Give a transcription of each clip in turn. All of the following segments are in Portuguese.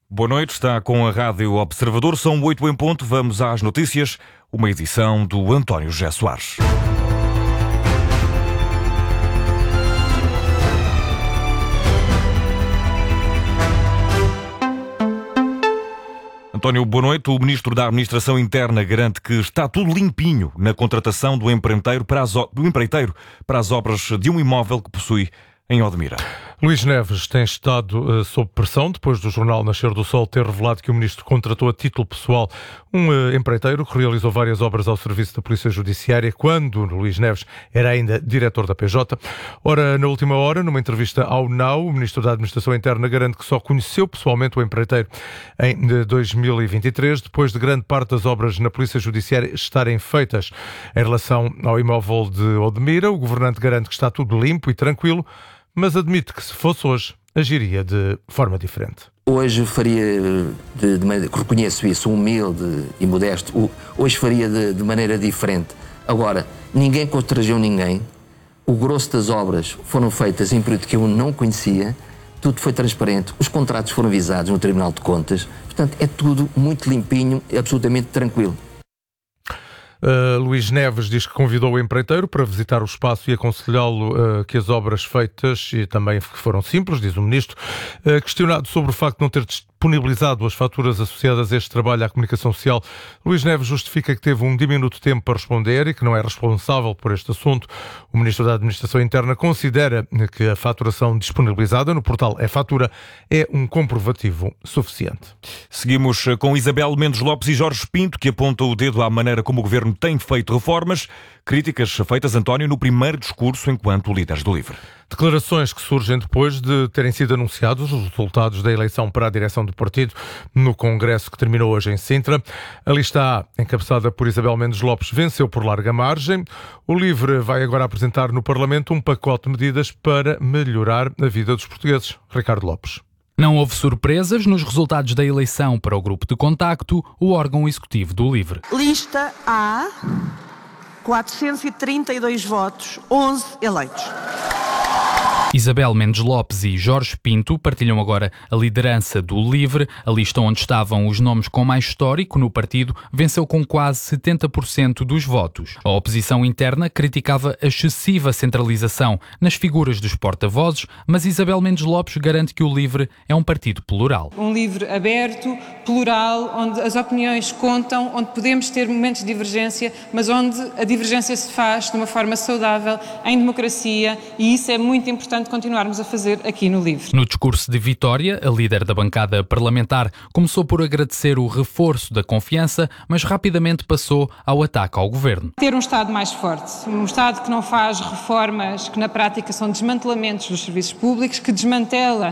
Boa noite, está com a Rádio Observador, são 8 em ponto, vamos às notícias, uma edição do António José Soares. António, boa noite. O Ministro da Administração Interna garante que está tudo limpinho na contratação do empreiteiro para as obras de um imóvel que possui em Odmira. Luís Neves tem estado sob pressão depois do jornal Nascer do Sol ter revelado que o Ministro contratou a título pessoal um empreiteiro que realizou várias obras ao serviço da Polícia Judiciária quando Luís Neves era ainda diretor da PJ. Ora, na última hora, numa entrevista ao NAU, o Ministro da Administração Interna garante que só conheceu pessoalmente o empreiteiro em 2023, depois de grande parte das obras na Polícia Judiciária estarem feitas. Em relação ao imóvel de Odmira, o governante garante que está tudo limpo e tranquilo, mas admite que se fosse hoje, agiria de forma diferente. Hoje faria, reconheço isso, humilde e modesto, hoje faria de maneira diferente. Agora, ninguém constrangeu ninguém, o grosso das obras foram feitas em período que eu não conhecia, tudo foi transparente, os contratos foram visados no Tribunal de Contas, portanto é tudo muito limpinho e absolutamente tranquilo. Luís Neves diz que convidou o empreiteiro para visitar o espaço e aconselhá-lo que as obras feitas e também que foram simples, diz o Ministro. Questionado sobre o facto de não ter disponibilizado as faturas associadas a este trabalho à comunicação social, Luís Neves justifica que teve um diminuto tempo para responder e que não é responsável por este assunto. O Ministro da Administração Interna considera que a faturação disponibilizada no portal E-Fatura é um comprovativo suficiente. Seguimos com Isabel Mendes Lopes e Jorge Pinto, que apontam o dedo à maneira como o Governo tem feito reformas. Críticas feitas, António, no primeiro discurso enquanto líderes do LIVRE. Declarações que surgem depois de terem sido anunciados os resultados da eleição para a direção do partido no congresso que terminou hoje em Sintra. A lista A, encabeçada por Isabel Mendes Lopes, venceu por larga margem. O LIVRE vai agora apresentar no Parlamento um pacote de medidas para melhorar a vida dos portugueses. Ricardo Lopes. Não houve surpresas nos resultados da eleição para o grupo de contacto, o órgão executivo do LIVRE. Lista A, 432 votos, 11 eleitos. Isabel Mendes Lopes e Jorge Pinto partilham agora a liderança do LIVRE. A lista onde estavam os nomes com mais histórico no partido venceu com quase 70% dos votos. A oposição interna criticava a excessiva centralização nas figuras dos porta-vozes, mas Isabel Mendes Lopes garante que o LIVRE é um partido plural. Um LIVRE aberto, plural, onde as opiniões contam, onde podemos ter momentos de divergência, mas onde a divergência se faz de uma forma saudável, em democracia, e isso é muito importante continuarmos a fazer aqui no LIVRE. No discurso de vitória, a líder da bancada parlamentar começou por agradecer o reforço da confiança, mas rapidamente passou ao ataque ao governo. Ter um Estado mais forte, um Estado que não faz reformas que na prática são desmantelamentos dos serviços públicos, que desmantela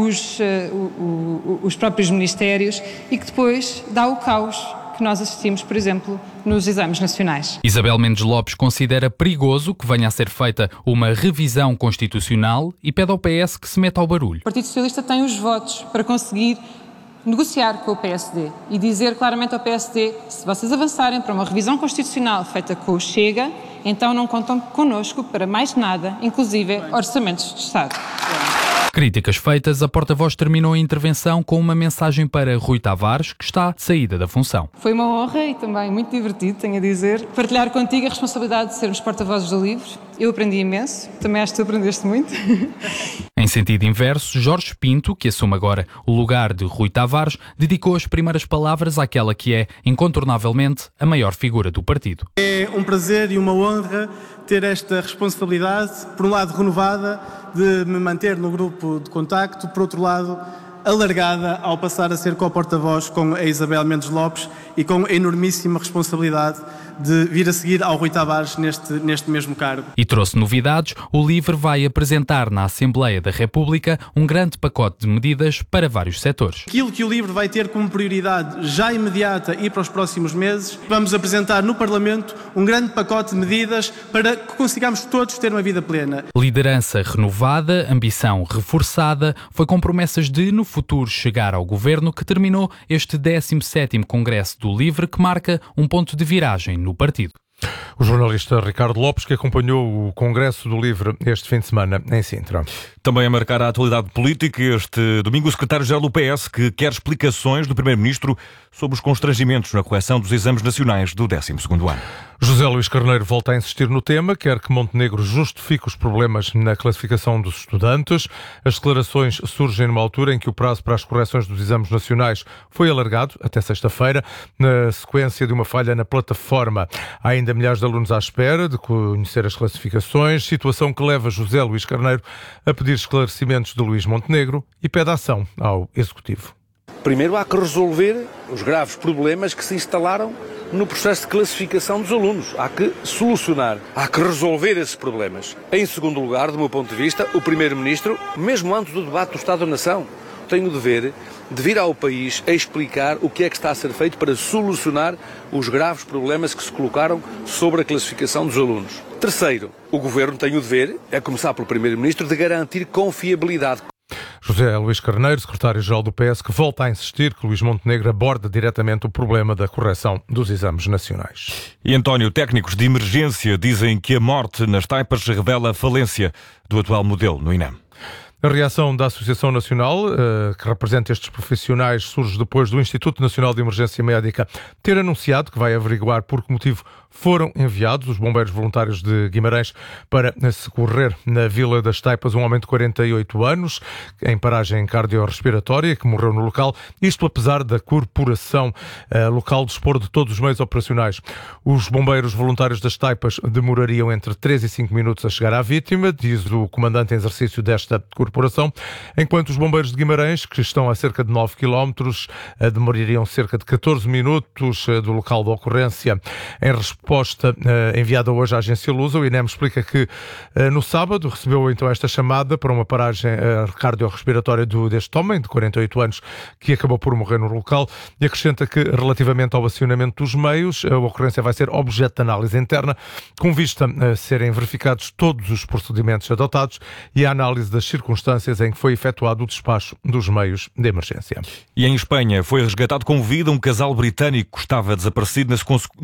os próprios ministérios e que depois dá o caos que nós assistimos, por exemplo, nos exames nacionais. Isabel Mendes Lopes considera perigoso que venha a ser feita uma revisão constitucional e pede ao PS que se meta ao barulho. O Partido Socialista tem os votos para conseguir negociar com o PSD e dizer claramente ao PSD: se vocês avançarem para uma revisão constitucional feita com o Chega, então não contam connosco para mais nada, inclusive orçamentos de Estado. Críticas feitas, a porta-voz terminou a intervenção com uma mensagem para Rui Tavares, que está de saída da função. Foi uma honra e também muito divertido, tenho a dizer, partilhar contigo a responsabilidade de sermos porta-vozes do LIVRE. Eu aprendi imenso, também acho que tu aprendeste muito. Em sentido inverso, Jorge Pinto, que assume agora o lugar de Rui Tavares, dedicou as primeiras palavras àquela que é, incontornavelmente, a maior figura do partido. É um prazer e uma honra ter esta responsabilidade, por um lado renovada, de me manter no grupo de contacto, por outro lado alargada ao passar a ser co-porta-voz com a Isabel Mendes Lopes e com a enormíssima responsabilidade de vir a seguir ao Rui Tavares neste mesmo cargo. E trouxe novidades. O LIVRE vai apresentar na Assembleia da República um grande pacote de medidas para vários setores. Aquilo que o LIVRE vai ter como prioridade já imediata e para os próximos meses, vamos apresentar no Parlamento um grande pacote de medidas para que consigamos todos ter uma vida plena. Liderança renovada, ambição reforçada, foi com promessas de, no futuro, chegar ao governo que terminou este 17º Congresso do LIVRE, que marca um ponto de viragem no partido. O jornalista Ricardo Lopes, que acompanhou o Congresso do Livre este fim de semana em Sintra. Também a marcar a atualidade política este domingo, o secretário-geral do PS, que quer explicações do Primeiro-Ministro sobre os constrangimentos na correção dos exames nacionais do 12º ano. José Luís Carneiro volta a insistir no tema, quer que Montenegro justifique os problemas na classificação dos estudantes. As declarações surgem numa altura em que o prazo para as correções dos exames nacionais foi alargado até sexta-feira, na sequência de uma falha na plataforma. Há ainda milhares de alunos à espera de conhecer as classificações, situação que leva José Luís Carneiro a pedir esclarecimentos de Luís Montenegro e pede ação ao Executivo. Primeiro, há que resolver os graves problemas que se instalaram no processo de classificação dos alunos. Há que solucionar, há que resolver esses problemas. Em segundo lugar, do meu ponto de vista, o Primeiro-Ministro, mesmo antes do debate do Estado-Nação, tem o dever de vir ao país a explicar o que é que está a ser feito para solucionar os graves problemas que se colocaram sobre a classificação dos alunos. Terceiro, o Governo tem o dever, a começar pelo Primeiro-Ministro, de garantir confiabilidade. José Luís Carneiro, secretário-geral do PS, que volta a insistir que Luís Montenegro aborde diretamente o problema da correção dos exames nacionais. E António, técnicos de emergência dizem que a morte nas taipas revela a falência do atual modelo no INEM. A reação da Associação Nacional, que representa estes profissionais, surge depois do Instituto Nacional de Emergência Médica ter anunciado que vai averiguar por que motivo foram enviados os bombeiros voluntários de Guimarães para socorrer na Vila das Taipas um homem de 48 anos, em paragem cardiorrespiratória, que morreu no local, isto apesar da corporação local dispor de todos os meios operacionais. Os bombeiros voluntários das Taipas demorariam entre 3 e 5 minutos a chegar à vítima, diz o comandante em exercício desta corporação, enquanto os bombeiros de Guimarães, que estão a cerca de 9 km, demorariam cerca de 14 minutos do local da ocorrência. Em resposta enviada hoje à agência Lusa, o INEM explica que no sábado recebeu então esta chamada para uma paragem cardiorrespiratória deste homem de 48 anos que acabou por morrer no local e acrescenta que relativamente ao acionamento dos meios, a ocorrência vai ser objeto de análise interna com vista a serem verificados todos os procedimentos adotados e a análise das circunstâncias em que foi efetuado o despacho dos meios de emergência. E em Espanha foi resgatado com vida um casal britânico que estava desaparecido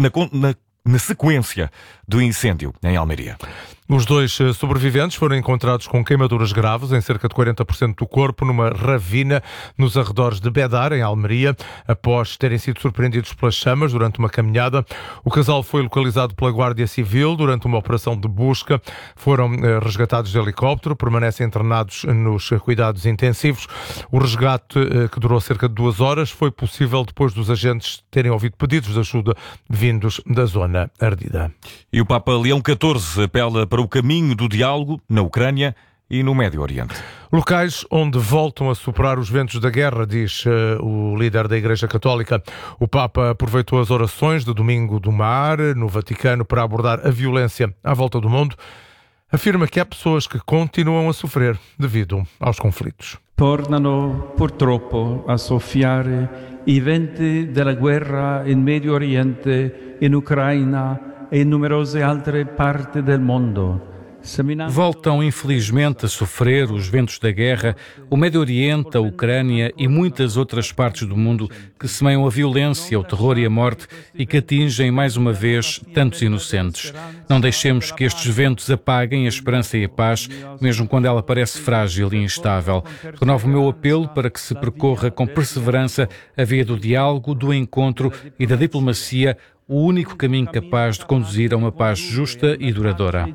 na sequência do incêndio em Almeria. Os dois sobreviventes foram encontrados com queimaduras graves em cerca de 40% do corpo numa ravina nos arredores de Bedar, em Almeria, após terem sido surpreendidos pelas chamas durante uma caminhada. O casal foi localizado pela Guardia Civil durante uma operação de busca. Foram resgatados de helicóptero, permanecem internados nos cuidados intensivos. O resgate, que durou cerca de 2 horas, foi possível depois dos agentes terem ouvido pedidos de ajuda vindos da zona ardida. E o Papa Leão XIV apela para o caminho do diálogo na Ucrânia e no Médio Oriente. Locais onde voltam a superar os ventos da guerra, diz o líder da Igreja Católica. O Papa aproveitou as orações de Domingo do Mar, no Vaticano, para abordar a violência à volta do mundo. Afirma que há pessoas que continuam a sofrer devido aos conflitos. Tornano purtroppo a soffiare i venti della guerra in Medio Oriente, in Ucraina e in numerose altre parti del mondo. Voltam, infelizmente, a sofrer os ventos da guerra, o Médio Oriente, a Ucrânia e muitas outras partes do mundo que semeiam a violência, o terror e a morte e que atingem, mais uma vez, tantos inocentes. Não deixemos que estes ventos apaguem a esperança e a paz, mesmo quando ela parece frágil e instável. Renovo o meu apelo para que se percorra com perseverança a via do diálogo, do encontro e da diplomacia, o único caminho capaz de conduzir a uma paz justa e duradoura.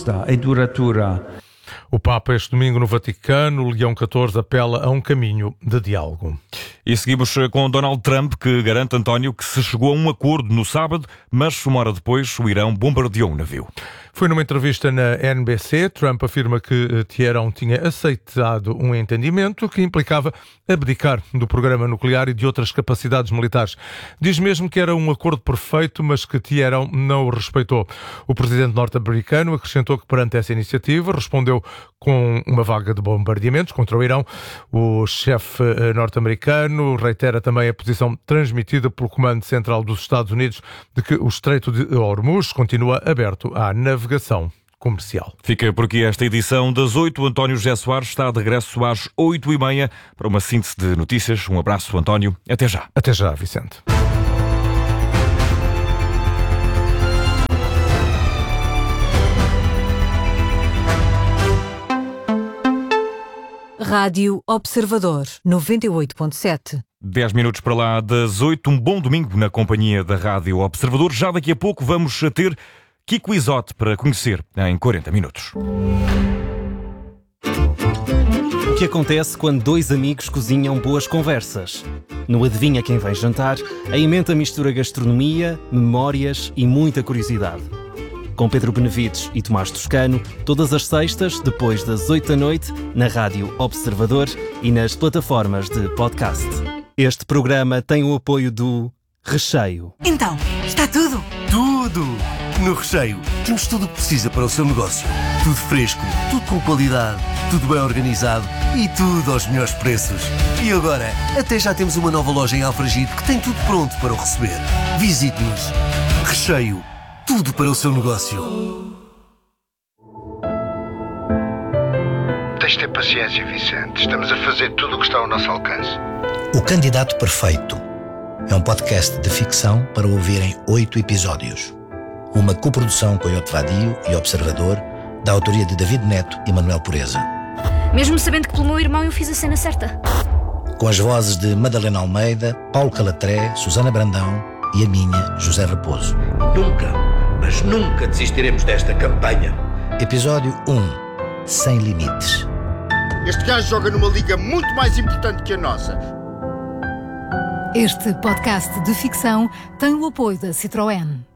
O Papa, este domingo no Vaticano, Leão XIV, apela a um caminho de diálogo. E seguimos com Donald Trump, que garante, António, que se chegou a um acordo no sábado, mas uma hora depois o Irão bombardeou um navio. Foi numa entrevista na NBC, Trump afirma que Teherão tinha aceitado um entendimento que implicava abdicar do programa nuclear e de outras capacidades militares. Diz mesmo que era um acordo perfeito, mas que Teherão não o respeitou. O presidente norte-americano acrescentou que perante essa iniciativa respondeu com uma vaga de bombardeamentos contra o Irão. O chefe norte-americano reitera também a posição transmitida pelo Comando Central dos Estados Unidos de que o Estreito de Hormuz continua aberto à navegação comercial. Fica por aqui esta edição das 8. António José Soares está de regresso às 8h30 para uma síntese de notícias. Um abraço, António. Até já. Até já, Vicente. Rádio Observador 98.7. 10 minutos para lá das 8, um bom domingo na companhia da Rádio Observador. Já daqui a pouco vamos ter Kiko Isote para conhecer em 40 minutos. O que acontece quando dois amigos cozinham boas conversas? No Adivinha Quem Vem Jantar, a emenda mistura gastronomia, memórias e muita curiosidade. Com Pedro Benevides e Tomás Toscano, todas as sextas, depois das 8 da noite, na Rádio Observador e nas plataformas de podcast. Este programa tem o apoio do Recheio. Então, está tudo? Tudo! No Recheio temos tudo o que precisa para o seu negócio. Tudo fresco, tudo com qualidade, tudo bem organizado e tudo aos melhores preços. E agora, até já temos uma nova loja em Alfragide que tem tudo pronto para o receber. Visite-nos. Recheio. Tudo para o seu negócio. Tens de ter paciência, Vicente. Estamos a fazer tudo o que está ao nosso alcance. O Candidato Perfeito é um podcast de ficção para ouvir em 8 episódios. Uma coprodução com Iote Vadio e Observador, da autoria de David Neto e Manuel Pureza. Mesmo sabendo que pelo meu irmão eu fiz a cena certa. Com as vozes de Madalena Almeida, Paulo Calatré, Susana Brandão e a minha, José Raposo. Mas nunca desistiremos desta campanha. Episódio 1. Sem limites. Este gajo joga numa liga muito mais importante que a nossa. Este podcast de ficção tem o apoio da Citroën.